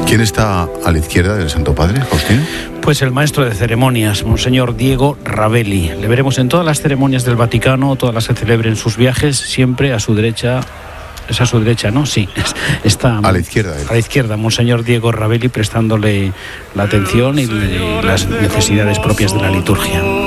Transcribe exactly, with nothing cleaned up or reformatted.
¿Quién está a la izquierda del Santo Padre, Faustino? Pues el maestro de ceremonias, Monseñor Diego Ravelli. Le veremos en todas las ceremonias del Vaticano, todas las que celebren sus viajes, siempre a su derecha. Es a su derecha, ¿no? Sí, está a la izquierda. A la izquierda, Monseñor Diego Ravelli, prestándole la atención y las necesidades propias de la liturgia.